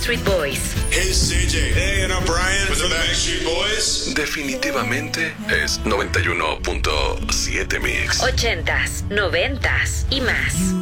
Backstreet Boys. Hey, it's CJ. Hey, and I'm Brian with the Backstreet Boys. Definitivamente es 91.7 Mix. 80s, 90s y más.